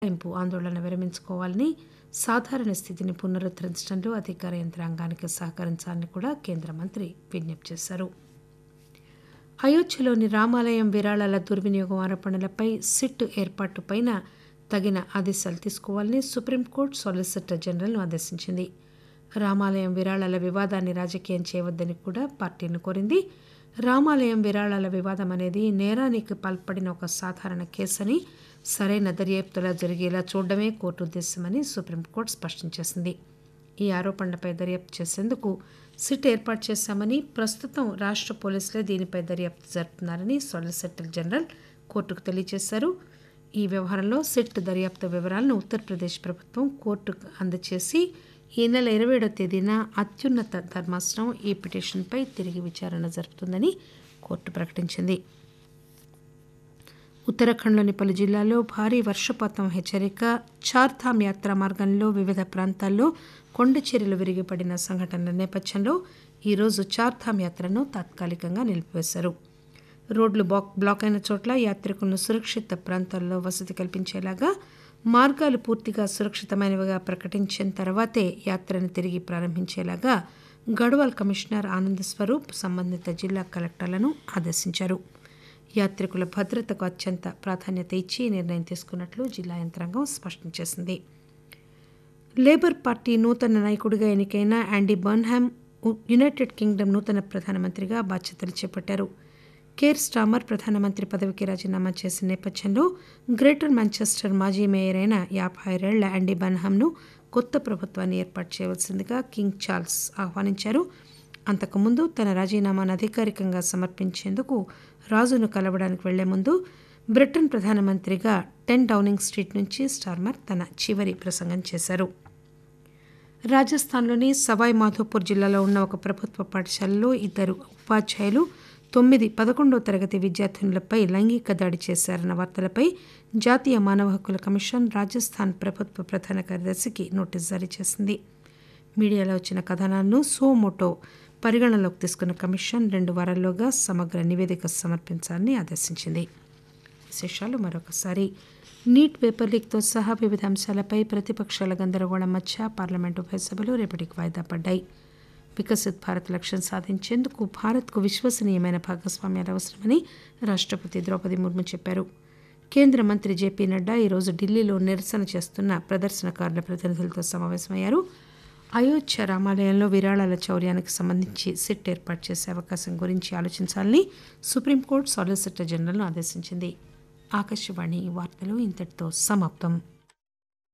ఆందోళన విరమించుకోవాలని, సాధారణ స్థితిని పునరుద్దరించడంలో అధికార యంత్రాంగానికి సహకరించాలని కూడా కేంద్ర మంత్రి విజ్ఞప్తి చేశారు. అయోధ్యలోని రామాలయం విరాళాల దుర్వినియోగం ఆరోపణలపై సిట్ ఏర్పాటుపై తగిన ఆదేశాలు తీసుకోవాలని సుప్రీంకోర్టు సాలిసిటర్ జనరల్ను ఆదేశించింది. రామాలయం విరాళాల వివాదాన్ని రాజకీయం చేయవద్దని కూడా పార్టీని కోరింది. రామాలయం విరాళాల వివాదం అనేది నేరానికి పాల్పడిన ఒక సాధారణ కేసని, సరైన దర్యాప్తులా జరిగేలా చూడడమే కోర్టు ఉద్దేశమని సుప్రీంకోర్టు స్పష్టం చేసింది. ఈ ఆరోపణలపై దర్యాప్తు చేసేందుకు సిట్ ఏర్పాటు చేశామని, ప్రస్తుతం రాష్ట్ర పోలీసులే దీనిపై దర్యాప్తు జరుపుతున్నారని సాలిసిటర్ జనరల్ కోర్టుకు తెలియజేశారు. ఈ వ్యవహారంలో సిట్ దర్యాప్తు వివరాలను ఉత్తరప్రదేశ్ ప్రభుత్వం కోర్టుకు అందజేసి ఈ నెల 27వ తేదీన అత్యున్నత ధర్మాసనం ఈ పిటిషన్పై తిరిగి విచారణ జరుపుతుందని కోర్టు ప్రకటించింది. ఉత్తరాఖండ్లోని పలు జిల్లాల్లో భారీ వర్షపాతం హెచ్చరిక, చార్ధామ్ యాత్రా మార్గంలో వివిధ ప్రాంతాల్లో కొండచర్యలు విరిగిపడిన సంఘటనల నేపథ్యంలో ఈరోజు చార్ధామ్ యాత్రను తాత్కాలికంగా నిలిపివేశారు. రోడ్లు బ్లాక్ అయిన చోట్ల యాత్రికులను సురక్షిత ప్రాంతాల్లో వసతి కల్పించేలాగా, మార్గాలు పూర్తిగా సురక్షితమైనవిగా ప్రకటించిన తర్వాతే యాత్రను తిరిగి ప్రారంభించేలాగా గఢ్వాల్ కమిషనర్ ఆనంద్ స్వరూప్ సంబంధిత జిల్లా కలెక్టర్లను ఆదేశించారు. యాత్రికుల భద్రతకు అత్యంత ప్రాధాన్యత ఇచ్చి నిర్ణయం తీసుకున్నట్లు జిల్లా యంత్రాంగం స్పష్టం చేసింది. లేబర్ పార్టీ నూతన నాయకుడిగా ఎన్నికైన యాండీ బర్న్హామ్ యునైటెడ్ కింగ్డమ్ నూతన ప్రధానమంత్రిగా బాధ్యతలు చేపట్టారు. కేర్ స్టామర్ ప్రధానమంత్రి పదవికి రాజీనామా చేసిన నేపథ్యంలో గ్రేటర్ మాంచెస్టర్ మాజీ మేయర్ అయిన 56 ఏళ్ల యాండీ బర్న్హామ్ను కొత్త ప్రభుత్వాన్ని ఏర్పాటు చేయవలసిందిగా కింగ్ చార్ల్స్ ఆహ్వానించారు. అంతకుముందు తన రాజీనామాను అధికారికంగా సమర్పించేందుకు రాజును కలవడానికి వెళ్లే ముందు బ్రిటన్ ప్రధానమంత్రిగా 10 డౌనింగ్ స్ట్రీట్ నుంచి స్టార్మర్ తన చివరి ప్రసంగం చేశారు. రాజస్థాన్లోని సవాయ్ మాధోపూర్ జిల్లాలో ఉన్న ఒక ప్రభుత్వ పాఠశాలలో 2 ఉపాధ్యాయులు 11వ తరగతి విద్యార్థినులపై లైంగిక దాడి చేశారన్న వార్తలపై జాతీయ మానవ హక్కుల కమిషన్ రాజస్థాన్ ప్రభుత్వ ప్రధాన కార్యదర్శికి నోటీసు జారీ చేసింది. మీడియాలో వచ్చిన కథనాలను సుమోటో పరిగణనలోకి తీసుకున్న కమిషన్ 2 వారాల్లోగా సమగ్ర నివేదిక సమర్పించాలని ఆదేశించింది. విశేషాలు మరొకసారి. నీట్ పేపర్ లీక్తో సహా వివిధ అంశాలపై ప్రతిపక్షాల గందరగోళం మధ్య పార్లమెంటు ఉభయ సభలు రేపటికి వాయిదా పడ్డాయి. వికసిత్ భారత్ లక్ష్యం సాధించేందుకు భారత్కు విశ్వసనీయమైన భాగస్వామ్యాలు అవసరమని రాష్ట్రపతి ద్రౌపది ముర్ము చెప్పారు. కేంద్ర మంత్రి జేపీ నడ్డా ఈరోజు ఢిల్లీలో నిరసన చేస్తున్న ప్రదర్శనకారుల ప్రతినిధులతో సమావేశమయ్యారు. అయోధ్య రామాలయంలో విరాళాల చౌర్యానికి సంబంధించి సిట్ ఏర్పాటు చేసే అవకాశం గురించి ఆలోచించాలని సుప్రీంకోర్టు సాలిసిటర్ జనరల్ను ఆదేశించింది. ఆకాశవాణి వార్తలు ఇంతటితో సమాప్తం.